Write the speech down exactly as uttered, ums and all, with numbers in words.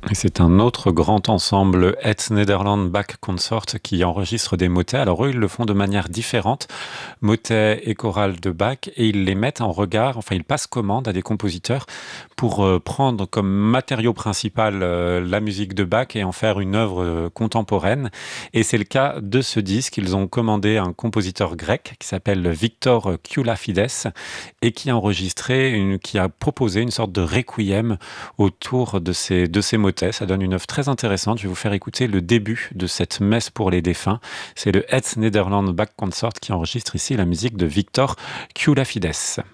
Et c'est un autre grand ensemble, Het Nederland Bach Consort, qui enregistre des motets. Alors eux, ils le font de manière différente, motets et chorales de Bach, et ils les mettent en regard, enfin ils passent commande à des compositeurs pour euh, prendre comme matériau principal euh, la musique de Bach et en faire une œuvre euh, contemporaine. Et c'est le cas de ce disque. Ils ont commandé un compositeur grec qui s'appelle Victor Koulafides et qui a enregistré, une, qui a proposé une sorte de requiem autour de ces, de ces motets. Ça donne une œuvre très intéressante. Je vais vous faire écouter le début de cette messe pour les défunts. C'est le Het Nederland Bach Consort qui enregistre ici la musique de Victor Koulafides.